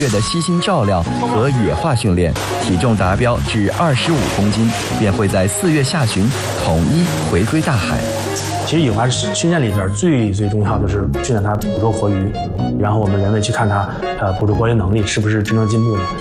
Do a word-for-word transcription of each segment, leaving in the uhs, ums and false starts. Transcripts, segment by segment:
月的悉心照料和野化训练，体重达标至二十五公斤，便会在四月下旬统一回归大海。 其实野化训练里边最最重要的是训练它捕捉活鱼，然后我们人为去看它呃捕捉活鱼能力是不是真正进步的。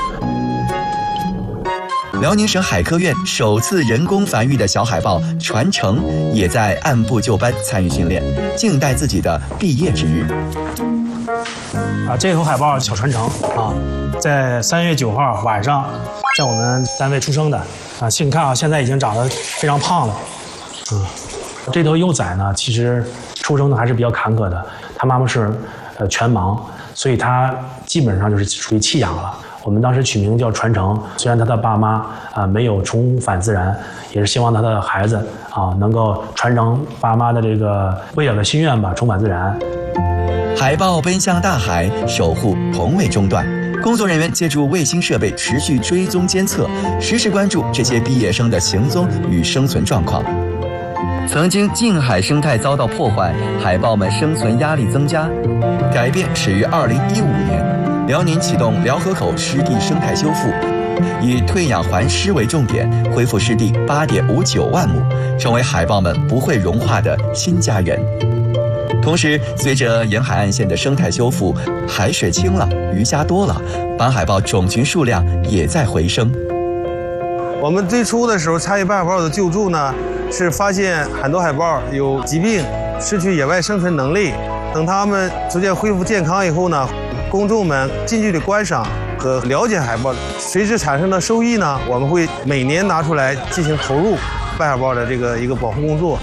辽宁省海科院首次人工繁育的小海豹传承也在按部就班参与训练，静待自己的毕业之日。 啊，这头海豹小传承啊，在三月九号晚上，在我们单位出生的啊。你看啊，现在已经长得非常胖了。嗯，这头幼崽呢，其实出生的还是比较坎坷的。它妈妈是呃全盲，所以它基本上就是属于弃养了。我们当时取名叫传承，虽然他的爸妈啊没有重返自然，也是希望他的孩子啊能够传承爸妈的这个未了的心愿吧，重返自然。 海豹奔向大海，守护从未中断。工作人员借助卫星设备持续追踪监测，实时关注这些毕业生的行踪与生存状况。曾经近海生态遭到破坏，海豹们生存压力增加。改变始于二零一五年，辽宁启动辽河口湿地生态修复，以退养还湿为重点，恢复湿地八点五九万亩，成为海豹们不会融化的新家园。同时，随着沿海岸线的生态修复，海水清了，鱼虾多了，斑海豹种群数量也在回升。 我们最初的时候参与斑海豹的救助呢，是发现很多海豹有疾病，失去野外生存能力。等它们逐渐恢复健康以后呢，公众们近距离观赏和了解海豹，随之产生的收益呢，我们会每年拿出来进行投入斑海豹的这个一个保护工作。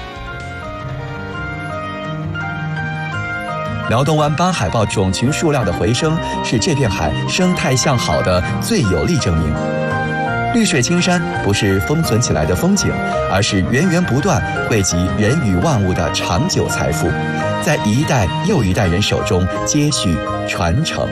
辽东湾斑海豹种群数量的回升，是这片海生态向好的最有力证明。绿水青山不是封存起来的风景，而是源源不断惠及人与万物的长久财富，在一代又一代人手中接续传承。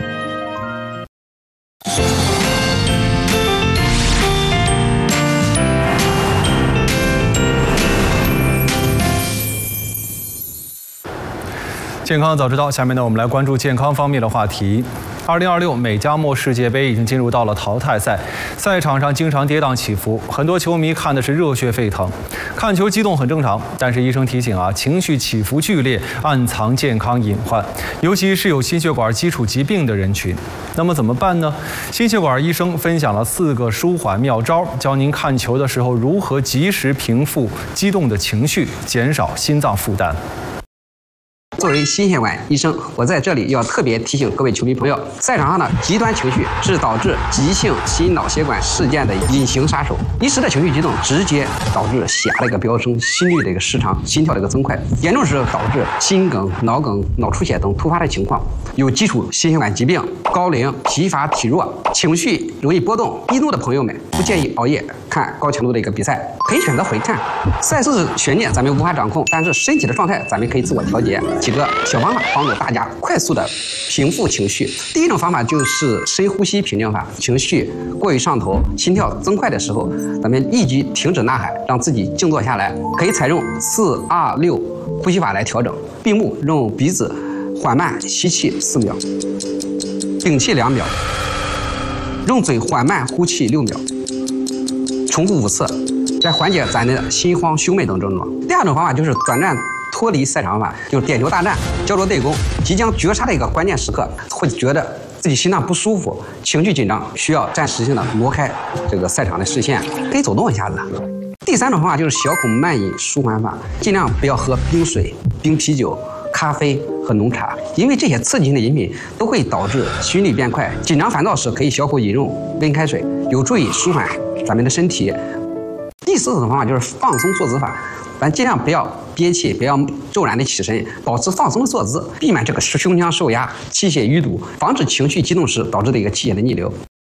健康早知道，下面呢，我们来关注健康方面的话题。二零二六美加墨世界杯已经进入到了淘汰赛，赛场上经常跌宕起伏，很多球迷看的是热血沸腾，看球激动很正常。但是医生提醒啊，情绪起伏剧烈，暗藏健康隐患，尤其是有心血管基础疾病的人群。那么怎么办呢？心血管医生分享了四个舒缓妙招，教您看球的时候如何及时平复激动的情绪，减少心脏负担。 作为心血管医生，我在这里要特别提醒各位球迷朋友，赛场上的极端情绪是导致急性心脑血管事件的隐形杀手。一时的情绪激动，直接导致血压的一个飙升，心率的一个失常，心跳的一个增快，严重时导致心梗、脑梗、脑出血等突发的情况。有基础心血管疾病、高龄、疲乏体弱、情绪容易波动、易怒的朋友们，不建议熬夜看高强度的一个比赛，可以选择回看。赛事悬念咱们无法掌控，但是身体的状态咱们可以自我调节。几个小方法帮助大家快速的平复情绪。第一种方法就是深呼吸平静法，情绪过于上头，心跳增快的时候，咱们立即停止呐喊，让自己静坐下来。可以采用四二六呼吸法来调整。闭目，用鼻子缓慢吸气四秒，屏气两秒，用嘴缓慢呼气六秒，重复五次，来缓解咱的心慌、胸闷等症状。第二种方法就是短暂脱离赛场法，就是点球大战、焦灼对攻，即将绝杀的一个关键时刻，会觉得自己心脏不舒服、情绪紧张，需要暂时性的挪开这个赛场的视线，可以走动一下子。第三种方法就是小口慢饮舒缓法，尽量不要喝冰水、冰啤酒、咖啡和浓茶，因为这些刺激性的饮品都会导致心率变快。紧张烦躁时可以小口饮用温开水，有助于舒缓咱们的身体。第四种方法就是放松坐姿法，咱尽量不要憋气，不要骤然的起身，保持放松的坐姿，避免这个胸腔受压、气血淤堵，防止情绪激动时导致的一个气血的逆流。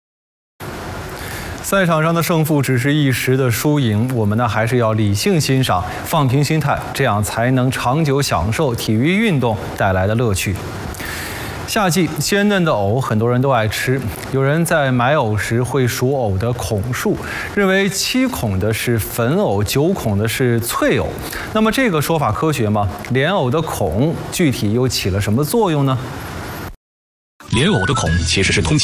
赛场上的胜负只是一时的输赢，我们呢还是要理性欣赏，放平心态，这样才能长久享受体育运动带来的乐趣。夏季鲜嫩的藕，很多人都爱吃。有人在买藕时会数藕的孔数，认为七孔的是粉藕，九孔的是脆藕。那么这个说法科学吗？莲藕的孔具体又起了什么作用呢？ 莲藕的孔其实是通气。